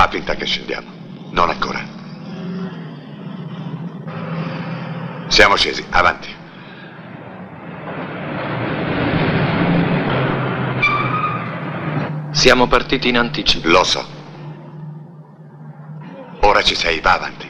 finta che scendiamo. Non ancora. Siamo scesi, avanti. Siamo partiti in anticipo. Lo so. Ora ci sei, va avanti.